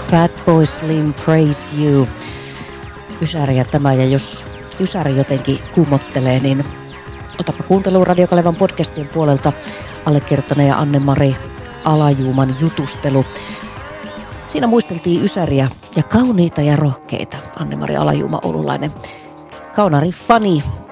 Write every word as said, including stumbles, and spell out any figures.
Fatboy Slim, Praise You. Ysäriä tämä, ja jos Ysäri jotenkin kuumottelee, niin otapa kuunteluun Radio Kalevan podcastien puolelta allekirjoittaneen ja Anne-Mari Alajuuman jutustelu. Siinä muisteltiin Ysäriä ja kauniita ja rohkeita. Anne-Mari Alajuuma, oululainen kaunari fani.